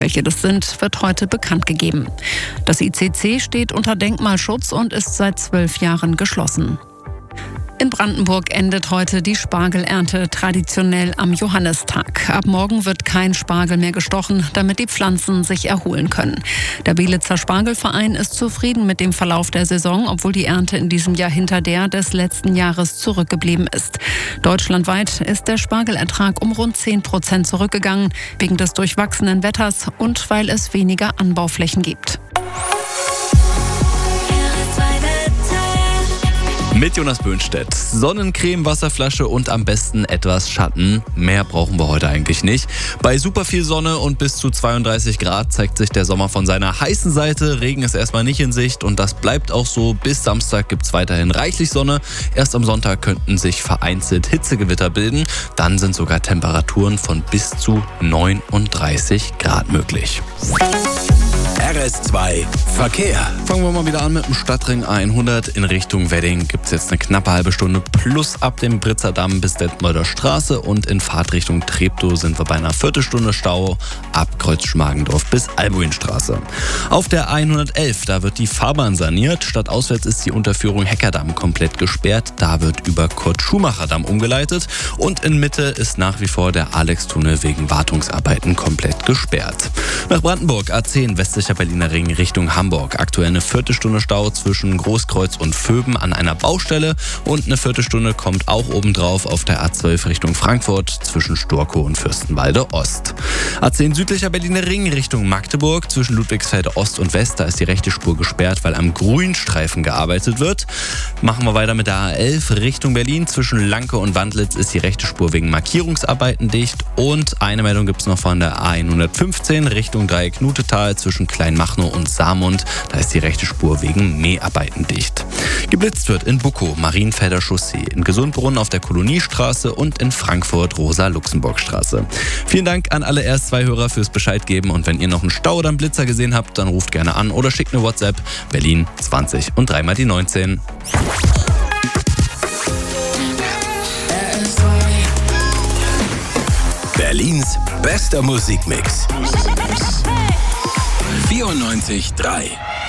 Welche das sind, wird heute bekannt gegeben. Das ICC steht unter Denkmalschutz und ist seit 12 Jahren geschlossen. In Brandenburg endet heute die Spargelernte traditionell am Johannistag. Ab morgen wird kein Spargel mehr gestochen, damit die Pflanzen sich erholen können. Der Belitzer Spargelverein ist zufrieden mit dem Verlauf der Saison, obwohl die Ernte in diesem Jahr hinter der des letzten Jahres zurückgeblieben ist. Deutschlandweit ist der Spargelertrag um rund 10% zurückgegangen, wegen des durchwachsenen Wetters und weil es weniger Anbauflächen gibt. Mit Jonas Böhnstedt. Sonnencreme, Wasserflasche und am besten etwas Schatten. Mehr brauchen wir heute eigentlich nicht. Bei super viel Sonne und bis zu 32 Grad zeigt sich der Sommer von seiner heißen Seite. Regen ist erstmal nicht in Sicht und das bleibt auch so. Bis Samstag gibt es weiterhin reichlich Sonne. Erst am Sonntag könnten sich vereinzelt Hitzegewitter bilden. Dann sind sogar Temperaturen von bis zu 39 Grad möglich. RS2 Verkehr. Fangen wir mal wieder an mit dem Stadtring A100 in Richtung Wedding. Gibt es jetzt eine knappe halbe Stunde plus ab dem Britzer Damm bis Detmolder Straße und in Fahrtrichtung Treptow sind wir bei einer Viertelstunde Stau ab Kreuz Schmargendorf bis Albuinstraße. Auf der A111, da wird die Fahrbahn saniert. Stadtauswärts ist die Unterführung Heckerdamm komplett gesperrt. Da wird über Kurt-Schumacher-Damm umgeleitet und in Mitte ist nach wie vor der Alex-Tunnel wegen Wartungsarbeiten komplett gesperrt. Nach Brandenburg A10 westlicher Berliner Ring Richtung Hamburg. Aktuell eine Viertelstunde Stau zwischen Großkreuz und Vöben an einer Baustelle und eine Viertelstunde kommt auch obendrauf auf der A12 Richtung Frankfurt zwischen Storkow und Fürstenwalde Ost. A10 südlicher Berliner Ring Richtung Magdeburg zwischen Ludwigsfelde Ost und West. Da ist die rechte Spur gesperrt, weil am Grünstreifen gearbeitet wird. Machen wir weiter mit der A11 Richtung Berlin. Zwischen Lanke und Wandlitz ist die rechte Spur wegen Markierungsarbeiten dicht. Und eine Meldung gibt es noch von der A115 Richtung Dreieck Knutetal zwischen Kleinmachnow und Saarmund. Da ist die rechte Spur wegen Mäharbeiten dicht. Geblitzt wird in Bukow, Marienfelder Chaussee, in Gesundbrunnen auf der Koloniestraße und in Frankfurt Rosa-Luxemburg-Straße. Vielen Dank an alle RS2-Hörer fürs Bescheid geben und wenn ihr noch einen Stau oder einen Blitzer gesehen habt, dann ruft gerne an oder schickt eine WhatsApp Berlin 20 und 3 mal die 19. Berlins bester Musikmix. 94.3